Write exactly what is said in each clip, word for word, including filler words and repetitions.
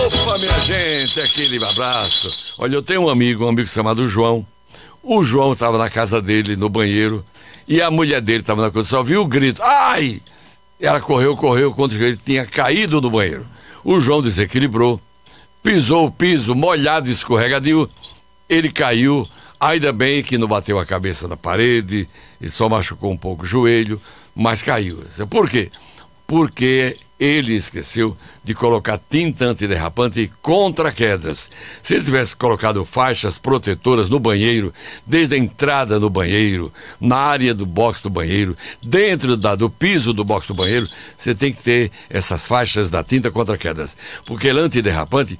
Opa, minha gente, aquele abraço. Olha, eu tenho um amigo, um amigo chamado João. O João estava na casa dele, no banheiro, e a mulher dele estava na coisa, só viu o grito. Ai! Ela correu, correu, quando ele tinha caído no banheiro. O João desequilibrou, pisou o piso, molhado, escorregadio. Ele caiu, ainda bem que não bateu a cabeça na parede, e só machucou um pouco o joelho, mas caiu. Por quê? Porque ele esqueceu de colocar tinta antiderrapante contra quedas. Se ele tivesse colocado faixas protetoras no banheiro, desde a entrada no banheiro, na área do box do banheiro, dentro da, do piso do box do banheiro, você tem que ter essas faixas da tinta contra quedas. Porque ele antiderrapante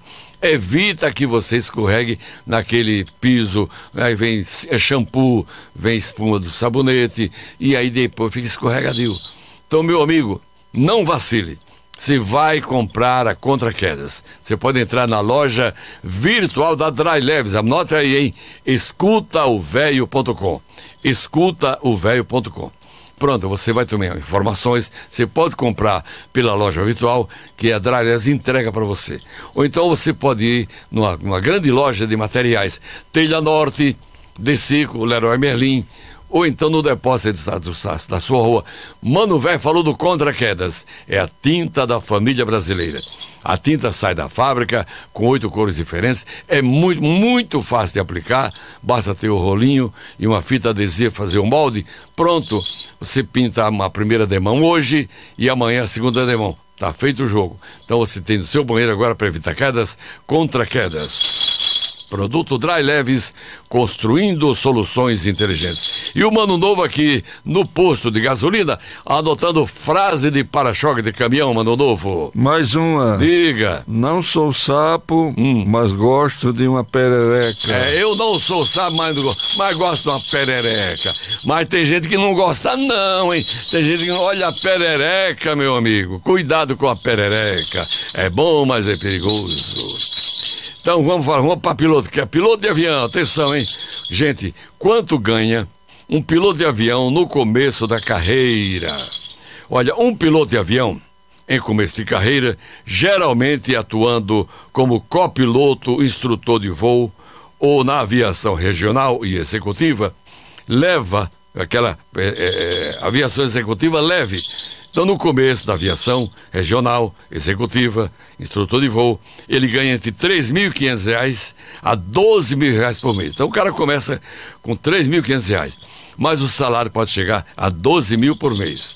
evita que você escorregue naquele piso, aí vem é shampoo, vem espuma do sabonete, e aí depois fica escorregadio. Então, meu amigo, não vacile. Você vai comprar a Contra Quedas. Você pode entrar na loja virtual da Dry Leves. Anota aí, hein? escuta o velho ponto com. escuta o velho ponto com. Pronto, você vai ter informações. Você pode comprar pela loja virtual, que a Dry Leves entrega para você. Ou então você pode ir numa, numa grande loja de materiais. Telha Norte, Decico, Leroy Merlin, ou então no depósito da, da sua rua. Mano Velho falou do Contra Quedas. É a tinta da família brasileira. A tinta sai da fábrica com oito cores diferentes. É muito, muito fácil de aplicar. Basta ter o rolinho e uma fita adesiva, fazer o molde. Pronto, você pinta uma primeira demão hoje e amanhã a segunda demão. Tá feito o jogo. Então você tem no seu banheiro agora, para evitar quedas, Contra Quedas. Produto Dry Leves, construindo soluções inteligentes. E o Mano Novo aqui no posto de gasolina, anotando frase de para-choque de caminhão, Mano Novo. Mais uma. Diga. Não sou sapo, hum. mas gosto de uma perereca. É, eu não sou sapo, mas, mas gosto de uma perereca. Mas tem gente que não gosta não, hein? Tem gente que não olha a perereca, meu amigo. Cuidado com a perereca. É bom, mas é perigoso. Então vamos falar, vamos para piloto, que é piloto de avião, atenção, hein? Gente, quanto ganha um piloto de avião no começo da carreira? Olha, um piloto de avião, em começo de carreira, geralmente atuando como copiloto, instrutor de voo, ou na aviação regional e executiva, leva aquela é, é, aviação executiva leve. Então, no começo da aviação regional, executiva, instrutor de voo, ele ganha entre três mil e quinhentos reais a doze mil reais por mês. Então, o cara começa com três mil e quinhentos reais, mas o salário pode chegar a doze mil por mês.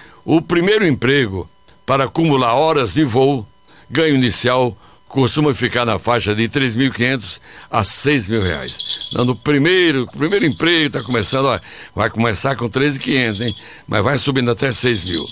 O primeiro emprego, para acumular horas de voo, ganho inicial, costuma ficar na faixa de três mil e quinhentos a seis mil reais. Então, no primeiro, primeiro emprego, está começando, ó, vai começar com três mil e quinhentos, hein? Mas vai subindo até seis mil.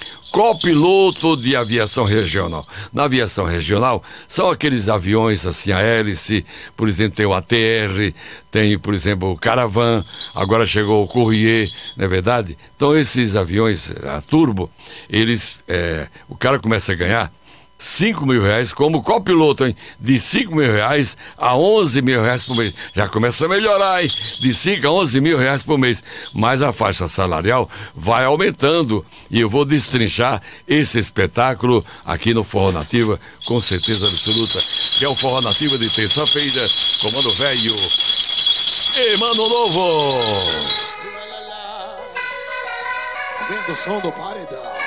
Copiloto de aviação regional. Na aviação regional, são aqueles aviões assim, a hélice, por exemplo, tem o A T R, tem, por exemplo, o Caravan, agora chegou o Courrier, não é verdade? Então, esses aviões, a turbo, eles, é, o cara começa a ganhar cinco mil reais como copiloto, hein? De cinco mil reais a onze mil reais por mês. Já começa a melhorar, hein? De cinco a onze mil reais por mês. Mas a faixa salarial vai aumentando. E eu vou destrinchar esse espetáculo aqui no Forró Nativa, com certeza absoluta. Que é o Forró Nativa de terça-feira, com Mano Velho e Mano Novo. Vendo o som do paredão.